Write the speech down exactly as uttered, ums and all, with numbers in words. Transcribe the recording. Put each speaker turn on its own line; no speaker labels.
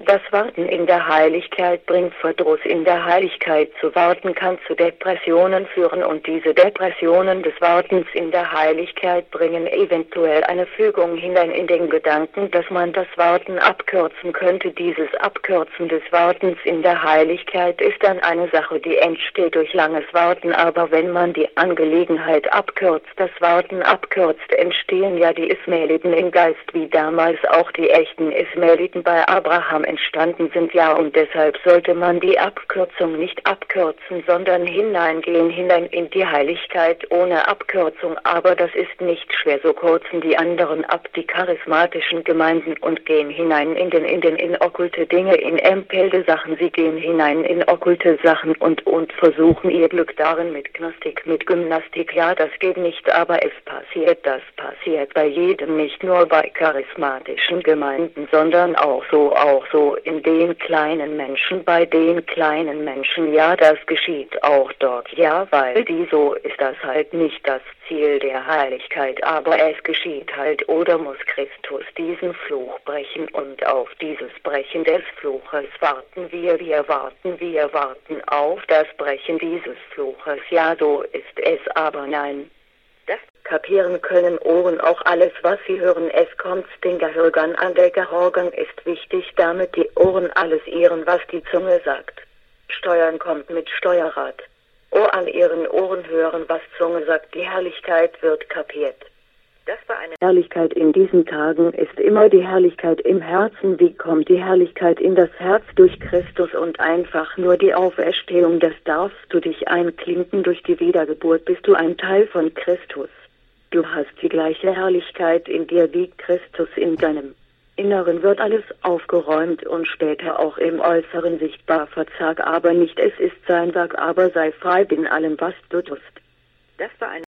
das Warten in der Heiligkeit bringt Verdruss. In der Heiligkeit zu warten kann zu Depressionen führen, und diese Depressionen des Wartens in der Heiligkeit bringen eventuell eine Fügung hinein in den Gedanken, dass man das Warten abkürzen könnte. Dieses Abkürzen des Wartens in der Heiligkeit ist dann eine Sache, die entsteht durch langes Warten, aber wenn man die Angelegenheit abkürzt, das Warten abkürzt, entstehen ja die Ismaeliten im Geist, wie damals auch die echten Ismaeliten bei Abraham entstanden sind. Ja, und deshalb sollte man die Abkürzung nicht abkürzen, sondern hineingehen, hinein in die Heiligkeit ohne Abkürzung. Aber das ist nicht schwer, so kürzen die anderen ab, die charismatischen Gemeinden, und gehen hinein in den, in den, in okkulte Dinge, in empelde Sachen. Sie gehen hinein in okkulte Sachen und, und versuchen ihr Glück darin mit Gnostik, mit Gymnastik. Ja, das geht nicht, aber es passiert, das passiert bei jedem, nicht nur bei charismatischen Gemeinden, sondern auch so, auch so in den kleinen Menschen, bei den kleinen Menschen. Ja, das geschieht auch dort. Ja, weil die, so ist das halt nicht das Ziel der Heiligkeit, aber es geschieht halt. Oder muss Christus diesen Fluch brechen, und auf dieses Brechen des Fluches warten wir, wir warten, wir warten auf das Brechen dieses Fluches. Ja, so ist es, aber nein. Das kapieren können Ohren auch alles, was sie hören. Es kommt den Gehörgern an. Der Gehörgang ist wichtig, damit die Ohren alles ehren, was die Zunge sagt. Steuern kommt mit Steuerrad. Ohr an ihren Ohren hören, was Zunge sagt. Die Herrlichkeit wird kapiert. Das war eine Herrlichkeit in diesen Tagen, ist immer die Herrlichkeit im Herzen. Wie kommt die Herrlichkeit in das Herz? Durch Christus und einfach nur die Auferstehung. Das darfst du dich einklinken. Durch die Wiedergeburt bist du ein Teil von Christus. Du hast die gleiche Herrlichkeit in dir wie Christus in deinem Inneren. Wird alles aufgeräumt und später auch im Äußeren sichtbar. Verzag aber nicht, es ist sein Werk, aber sei frei in allem, was du tust. Das war eine